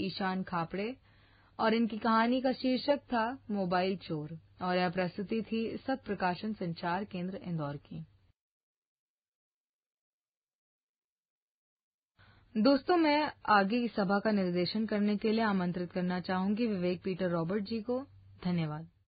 ईशान खापड़े और इनकी कहानी का शीर्षक था मोबाइल चोर और यह प्रस्तुति थी सत प्रकाशन संचार केंद्र इंदौर की। दोस्तों, मैं आगे की सभा का निर्देशन करने के लिए आमंत्रित करना चाहूंगी विवेक पीटर रॉबर्ट जी को। धन्यवाद।